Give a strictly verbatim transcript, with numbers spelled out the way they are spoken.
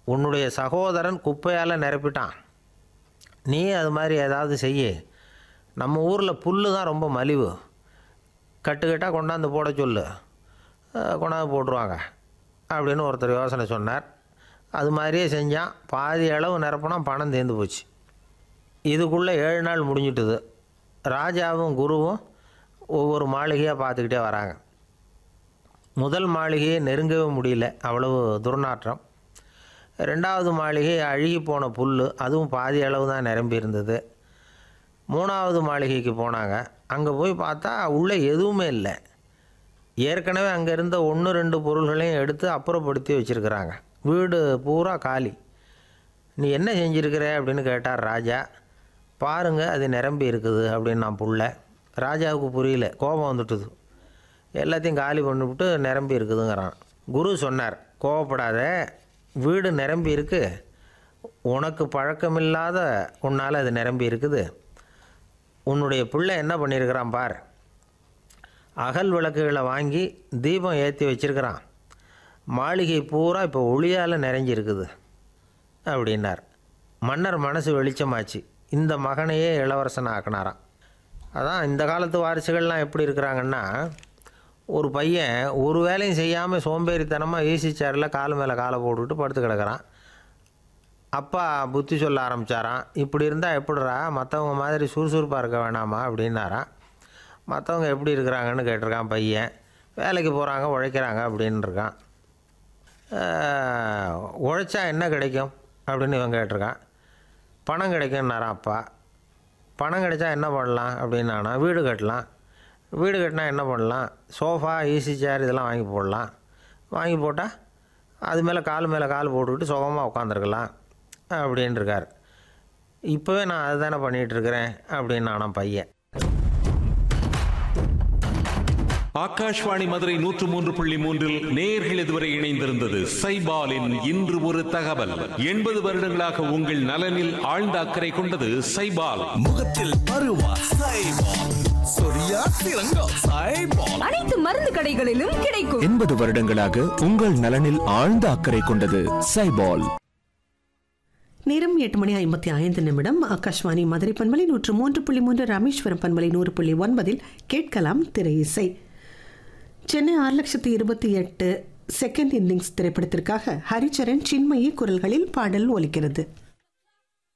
உன்னுடைய சகோதரன் குப்பையால் நிரப்பிட்டான், நீ அது மாதிரி ஏதாவது செய்ய. நம்ம ஊரில் புல் தான் ரொம்ப மலிவு, கட்டுக்கட்டாக கொண்டாந்து போட சொல்லு, கொண்டாந்து போட்டுருவாங்க அப்படின்னு ஒருத்தர் யோசனை சொன்னார். அது மாதிரியே செஞ்சான். பாதி அளவு நிரப்புனா பணம் தேர்ந்து போச்சு. இதுக்குள்ளே ஏழு நாள் முடிஞ்சிட்டுது. ராஜாவும் குருவும் ஒவ்வொரு மாளிகையாக பார்த்துக்கிட்டே வராங்க. முதல் மாளிகையை நெருங்கவே முடியல, அவ்வளவு துர்நாற்றம். ரெண்டாவது மாளிகை அழுகி போன புல், அதுவும் பாதி அளவு தான் நிரம்பி இருந்தது. மூணாவது மாளிகைக்கு போனாங்க. அங்கே போய் பார்த்தா உள்ளே எதுவுமே இல்லை. ஏற்கனவே அங்கே இருந்த ஒன்று ரெண்டு பொருள்களையும் எடுத்து அப்புறப்படுத்தி வச்சுருக்கிறாங்க. வீடு பூரா காலி. நீ என்ன செஞ்சுருக்கிற அப்படின்னு கேட்டார் ராஜா. பாருங்கள், அது நிரம்பி இருக்குது அப்படின்னு நான் புள்ள. ராஜாவுக்கு புரியல, கோபம் வந்துட்டுது. எல்லாத்தையும் காலி பண்ணிவிட்டு நிரம்பி இருக்குதுங்கிறான். குரு சொன்னார், கோபப்படாத, வீடு நிரம்பி இருக்கு, உனக்கு பழக்கமில்லாத உன்னால் அது நிரம்பி இருக்குது. உன்னுடைய பிள்ளை என்ன பண்ணியிருக்கிறான் பார், அகல் விளக்குகளை வாங்கி தீபம் ஏற்றி வச்சிருக்கிறான். மாளிகை பூரா இப்போ ஒளியால் நிறைஞ்சிருக்குது அப்படின்னார். மன்னர் மனசு வெளிச்சமாச்சு. இந்த மகனையே இளவரசன் ஆக்கினாராம். அதான் இந்த காலத்து வாரிசுகள்லாம் எப்படி இருக்கிறாங்கன்னா, ஒரு பையன் ஒரு வேலையும் செய்யாமல் சோம்பேறித்தனமாக ஈசி சேரில் கால் மேலே காலை போட்டுக்கிட்டு படுத்து கிடக்கிறான். அப்பா புத்தி சொல்ல ஆரம்பித்தாராம், இப்படி இருந்தால் எப்படிறா, மற்றவங்க மாதிரி சுறுசுறுப்பாக இருக்க வேணாமா அப்படின்னாராம். மற்றவங்க எப்படி இருக்கிறாங்கன்னு கேட்டிருக்கான் பையன். வேலைக்கு போகிறாங்க, உழைக்கிறாங்க அப்படின்னு இருக்கான். உழைச்சா என்ன கிடைக்கும் அப்படின்னு இவன் கேட்டிருக்கான். பணம் கிடைக்கும்னாரான் அப்பா. பணம் கிடைச்சா என்ன பண்ணலாம் அப்படின்னானா, வீடு கட்டலாம். வீடு கட்டினா என்ன பண்ணலாம், சோஃபா ஈஸி சேர் இதெல்லாம் வாங்கி போடலாம். வாங்கி போட்டால் அது மேலே கால் மேலே கால் போட்டுக்கிட்டு சுகமாக உட்காந்துருக்கலாம் அப்படின்னு இருக்கார். இப்போவே நான் அதுதானே பண்ணிகிட்ருக்கிறேன் அப்படின்னு நானும் பையன். ஆகாஷ்வாணி மதுரை நூற்று மூன்று புள்ளி மூன்றில் நேயர்கள் இதுவரை இணைந்திருந்தது சைபாலின் இன்று ஒரு தகவல். எண்பது வருடங்களாக உங்கள் நலனில் ஆழ்ந்த அக்கறை கொண்டது சைபால். முகத்தில் பருவா சைபால், சொரியா சிறங்கம் சைபால், அனைத்து மருந்து கடைகளிலும் கிடைக்கும். எண்பது வருடங்களாக உங்கள் நலனில் ஆழ்ந்த அக்கறை கொண்டது சைபால். நேரம் எட்டு மணி ஐம்பத்தி ஐந்து நிமிடம். ஆகாஷ்வாணி மதுரை பண்பலை நூற்று மூன்று புள்ளி மூன்று, ராமேஸ்வரம் பண்பலை நூறு புள்ளி ஒன்பதில் கேட்கலாம் திரை இசை. சென்னை ஆறு லட்சத்தி இருபத்தி எட்டு செகண்ட் இன்னிங்ஸ் திரைப்படத்திற்காக ஹரிச்சரன் சின்மயி குரல்களில் பாடல் ஒலிக்கிறது.